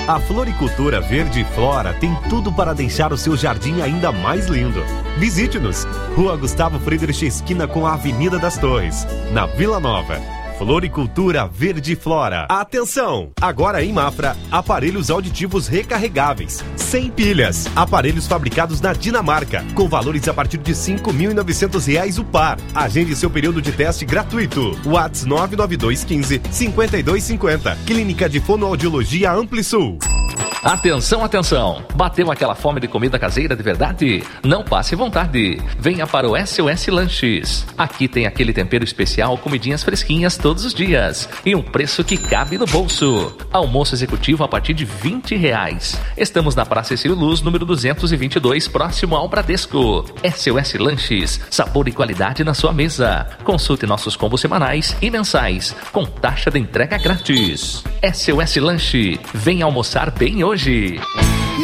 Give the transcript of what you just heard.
A Floricultura Verde Flora tem tudo para deixar o seu jardim ainda mais lindo. Visite-nos. Rua Gustavo Friedrich, esquina com a Avenida das Torres, na Vila Nova. Floricultura Verde Flora. Atenção! Agora em Mafra, aparelhos auditivos recarregáveis, sem pilhas. Aparelhos fabricados na Dinamarca, com valores a partir de R$ 5.900 o par. Agende seu período de teste gratuito. WhatsApp 99215-5250. Clínica de Fonoaudiologia AmpliSul. Atenção, atenção! Bateu aquela fome de comida caseira de verdade? Não passe vontade. Venha para o SOS Lanches. Aqui tem aquele tempero especial, comidinhas fresquinhas todos os dias e um preço que cabe no bolso. Almoço executivo a partir de R$20. Estamos na Praça Cecílio Luz, número 222, próximo ao Bradesco. SOS Lanches, sabor e qualidade na sua mesa. Consulte nossos combos semanais e mensais, com taxa de entrega grátis. SOS Lanche, venha almoçar bem hoje.